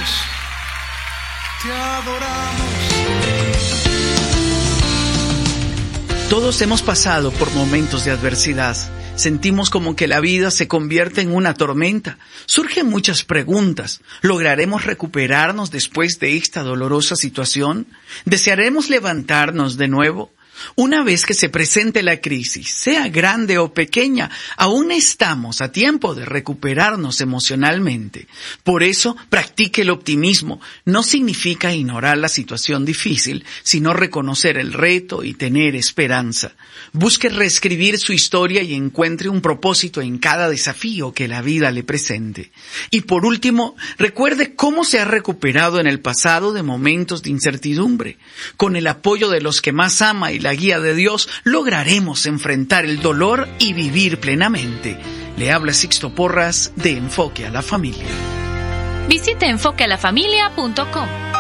te adoramos. Todos hemos pasado por momentos de adversidad. Sentimos como que la vida se convierte en una tormenta. Surgen muchas preguntas. ¿Lograremos recuperarnos después de esta dolorosa situación? ¿Desearemos levantarnos de nuevo? Una vez que se presente la crisis, sea grande o pequeña, aún estamos a tiempo de recuperarnos emocionalmente. Por eso, practique el optimismo. No significa ignorar la situación difícil, sino reconocer el reto y tener esperanza. Busque reescribir su historia y encuentre un propósito en cada desafío que la vida le presente. Y por último, recuerde cómo se ha recuperado en el pasado de momentos de incertidumbre. Con el apoyo de los que más ama y la guía de Dios, lograremos enfrentar el dolor y vivir plenamente. Le habla Sixto Porras de Enfoque a la Familia. Visite enfoquealafamilia.com.